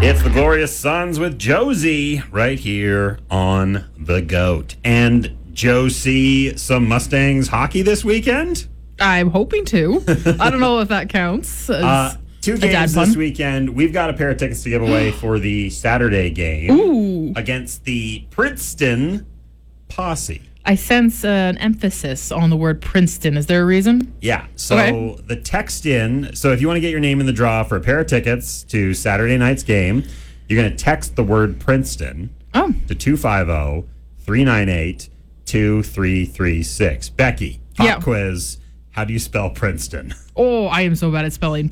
It's the Glorious Sons with Josie right here on The GOAT. And Josie, some Mustangs hockey this weekend? I'm hoping to. I don't know if that counts. Two games this weekend. We've got a pair of tickets to give away for the Saturday game against the Princeton Posse. I sense an emphasis on the word Princeton. Is there a reason? Yeah. So the text in. So if you want to get your name in the draw for a pair of tickets to Saturday night's game, you're going to text the word Princeton to 250-398-2336. Becky, pop quiz. How do you spell Princeton? Oh, I am so bad at spelling.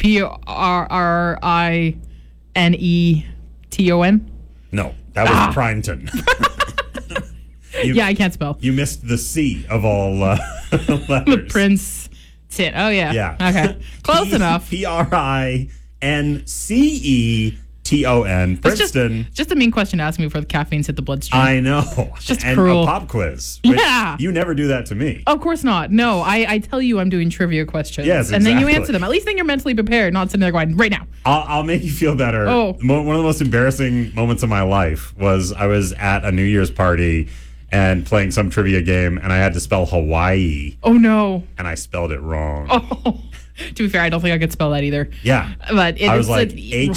Prinneton. No, that was Primeton. I can't spell. You missed the C of all letters. Princeton. Oh, yeah. Yeah. Okay. Close enough. Princeton. Princeton. Just a mean question to ask me before the caffeine's hit the bloodstream. I know. It's just and cruel. A pop quiz. Yeah. You never do that to me. Of course not. No, I tell you I'm doing trivia questions. Yes, exactly. And then you answer them. At least then you're mentally prepared, not sitting there going, right now. I'll make you feel better. Oh. One of the most embarrassing moments of my life was I was at a New Year's party and playing some trivia game, and I had to spell Hawaii. Oh, no. And I spelled it wrong. Oh, to be fair, I don't think I could spell that either. Yeah. But I was like,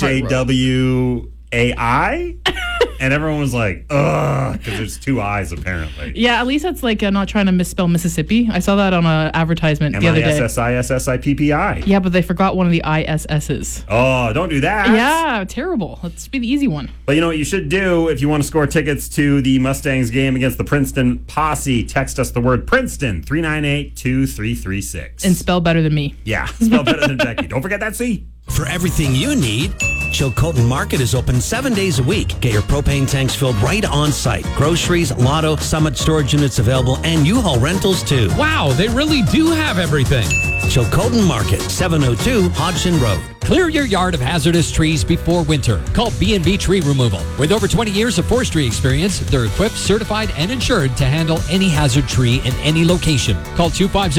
Hawai? And everyone was like, ugh, because there's two I's apparently. Yeah, at least it's like not trying to misspell Mississippi. I saw that on an advertisement the other day. Mississippi. Yeah, but they forgot one of the ISS's. Oh, don't do that. Yeah, terrible. Let's be the easy one. But you know what you should do if you want to score tickets to the Mustangs game against the Princeton Posse? Text us the word Princeton, 398-2336. And spell better than me. Yeah, spell better than Becky. Don't forget that C. For everything you need, Chilcotin Market is open 7 days a week. Get your propane tanks filled right on site. Groceries, Lotto, Summit storage units available, and U-Haul rentals too. Wow, they really do have everything. Chilcotin Market, 702 Hodgson Road. Clear your yard of hazardous trees before winter. Call B&B Tree Removal. With over 20 years of forestry experience, they're equipped, certified, and insured to handle any hazard tree in any location. Call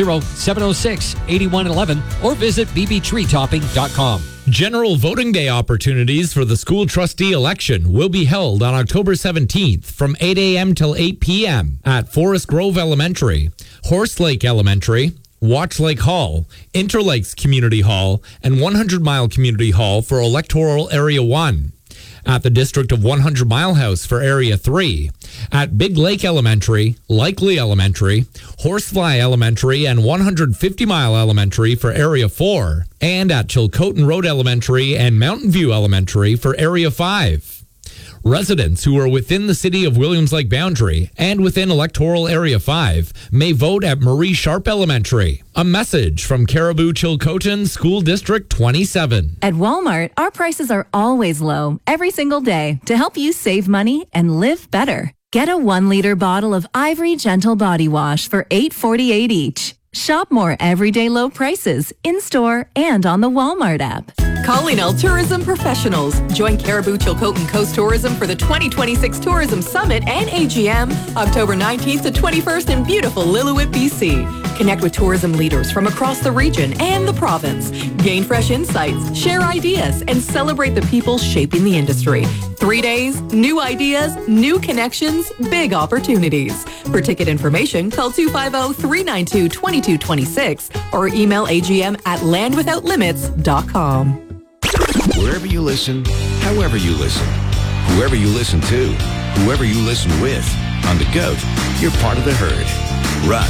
250-706-8111 or visit bbtreetopping.com. General voting day opportunities for the school trustee election will be held on October 17th from 8 a.m. till 8 p.m. at Forest Grove Elementary, Horse Lake Elementary, Watch Lake Hall, Interlakes Community Hall, and 100 Mile Community Hall for Electoral Area 1. At the District of 100 Mile House for Area 3, at Big Lake Elementary, Likely Elementary, Horsefly Elementary, and 150 Mile Elementary for Area 4, and at Chilcotin Road Elementary and Mountain View Elementary for Area 5. Residents who are within the City of Williams Lake boundary and within Electoral Area 5 may vote at Marie Sharp Elementary. A message from Caribou Chilcotin School District 27. At Walmart, our prices are always low, every single day, to help you save money and live better. Get a 1-liter bottle of Ivory Gentle Body Wash for $8.48 each. Shop more everyday low prices in-store and on the Walmart app. Calling all tourism professionals. Join Caribou Chilcotin Coast Tourism for the 2026 Tourism Summit and AGM, October 19th to 21st in beautiful Lillooet, BC. Connect with tourism leaders from across the region and the province. Gain fresh insights, share ideas, and celebrate the people shaping the industry. 3 days, new ideas, new connections, big opportunities. For ticket information, call 250-392-2226 or email agm@landwithoutlimits.com. Wherever you listen, however you listen, whoever you listen to, whoever you listen with, on The GOAT, you're part of the herd. Run.